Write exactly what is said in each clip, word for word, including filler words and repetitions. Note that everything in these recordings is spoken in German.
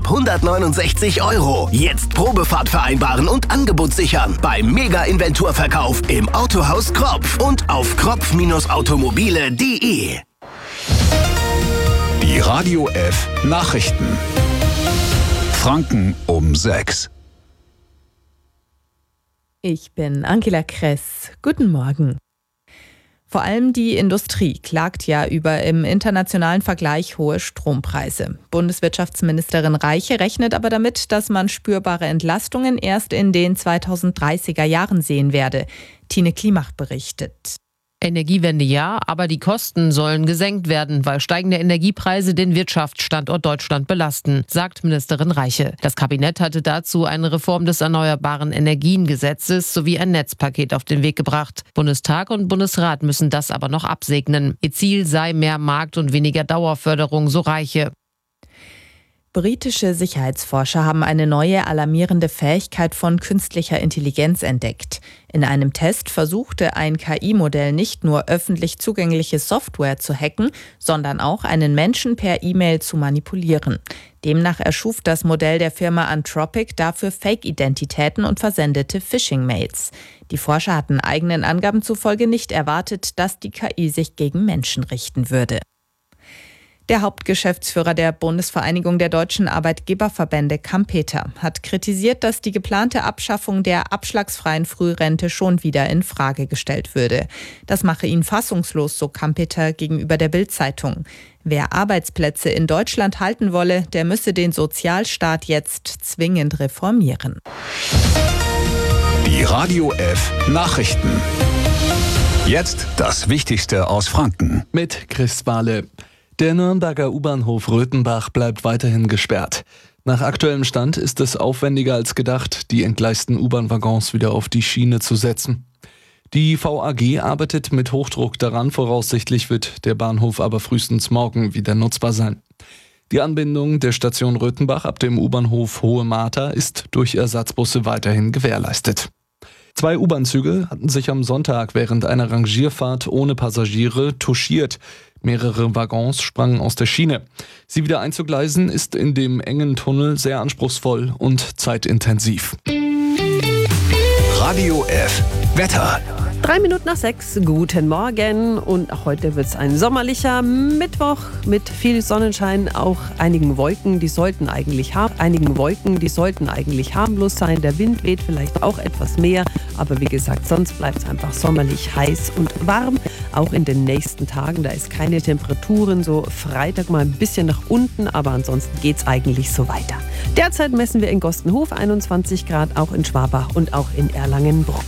ab hundertneunundsechzig Euro. Jetzt Probefahrt vereinbaren und Angebot sichern beim Mega-Inventurverkauf im Autohaus Kropf und auf kropf Automobile punkt de. Die Radio F Nachrichten. Franken um sechs. Ich bin Angela Kress. Guten Morgen. Vor allem die Industrie klagt ja über im internationalen Vergleich hohe Strompreise. Bundeswirtschaftsministerin Reiche rechnet aber damit, dass man spürbare Entlastungen erst in den zweitausenddreißiger Jahren sehen werde. Tine Klimach berichtet. Energiewende ja, aber die Kosten sollen gesenkt werden, weil steigende Energiepreise den Wirtschaftsstandort Deutschland belasten, sagt Ministerin Reiche. Das Kabinett hatte dazu eine Reform des Erneuerbaren Energiengesetzes sowie ein Netzpaket auf den Weg gebracht. Bundestag und Bundesrat müssen das aber noch absegnen. Ihr Ziel sei mehr Markt und weniger Dauerförderung, so Reiche. Britische Sicherheitsforscher haben eine neue alarmierende Fähigkeit von künstlicher Intelligenz entdeckt. In einem Test versuchte ein K I-Modell nicht nur öffentlich zugängliche Software zu hacken, sondern auch einen Menschen per E-Mail zu manipulieren. Demnach erschuf das Modell der Firma Anthropic dafür Fake-Identitäten und versendete Phishing-Mails. Die Forscher hatten eigenen Angaben zufolge nicht erwartet, dass die K I sich gegen Menschen richten würde. Der Hauptgeschäftsführer der Bundesvereinigung der deutschen Arbeitgeberverbände, Kampeter, hat kritisiert, dass die geplante Abschaffung der abschlagsfreien Frührente schon wieder in Frage gestellt würde. Das mache ihn fassungslos, so Kampeter gegenüber der Bild-Zeitung. Wer Arbeitsplätze in Deutschland halten wolle, der müsse den Sozialstaat jetzt zwingend reformieren. Die Radio F Nachrichten. Jetzt das Wichtigste aus Franken. Mit Chris Wahle. Der Nürnberger U-Bahnhof Röthenbach bleibt weiterhin gesperrt. Nach aktuellem Stand ist es aufwendiger als gedacht, die entgleisten U-Bahn-Waggons wieder auf die Schiene zu setzen. Die V A G arbeitet mit Hochdruck daran, voraussichtlich wird der Bahnhof aber frühestens morgen wieder nutzbar sein. Die Anbindung der Station Röthenbach ab dem U-Bahnhof Hohe Martha ist durch Ersatzbusse weiterhin gewährleistet. Zwei U-Bahn-Züge hatten sich am Sonntag während einer Rangierfahrt ohne Passagiere touchiert. Mehrere Waggons sprangen aus der Schiene. Sie wieder einzugleisen ist in dem engen Tunnel sehr anspruchsvoll und zeitintensiv. Radio F Wetter. Drei Minuten nach sechs, guten Morgen, und auch heute wird es ein sommerlicher Mittwoch mit viel Sonnenschein, auch einigen Wolken, die sollten eigentlich haben, einigen Wolken, die sollten eigentlich harmlos sein. Der Wind weht vielleicht auch etwas mehr, aber wie gesagt, sonst bleibt es einfach sommerlich heiß und warm. Auch in den nächsten Tagen, da ist keine Temperaturen, so Freitag mal ein bisschen nach unten, aber ansonsten geht es eigentlich so weiter. Derzeit messen wir in Gostenhof einundzwanzig Grad, auch in Schwabach und auch in Erlangen-Bruck.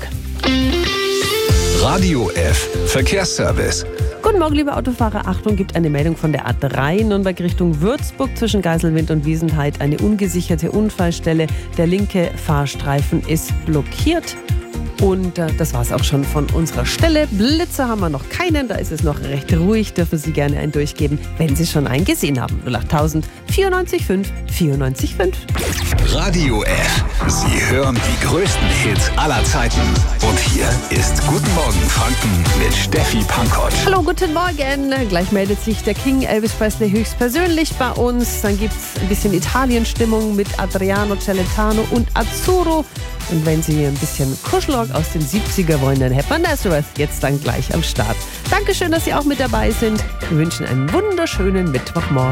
Radio F Verkehrsservice. Guten Morgen, liebe Autofahrer. Achtung, gibt eine Meldung von der A drei Nürnberg Richtung Würzburg zwischen Geiselwind und Wiesenheid. Eine ungesicherte Unfallstelle. Der linke Fahrstreifen ist blockiert. Und äh, das war es auch schon von unserer Stelle. Blitze haben wir noch keinen, da ist es noch recht ruhig. Dürfen Sie gerne einen durchgeben, wenn Sie schon einen gesehen haben. null acht null null vierundneunzig fünf vierundneunzig fünf. Radio F. Sie hören die größten Hits aller Zeiten. Und hier ist Guten Morgen Franken mit Steffi Pankott. Hallo, guten Morgen. Gleich meldet sich der King Elvis Presley höchstpersönlich bei uns. Dann gibt es ein bisschen Italien-Stimmung mit Adriano Celentano und Azzurro. Und wenn Sie ein bisschen Kuschelrock aus den siebziger wollen, dann Hepburn Nazareth jetzt dann gleich am Start. Dankeschön, dass Sie auch mit dabei sind. Wir wünschen einen wunderschönen Mittwochmorgen.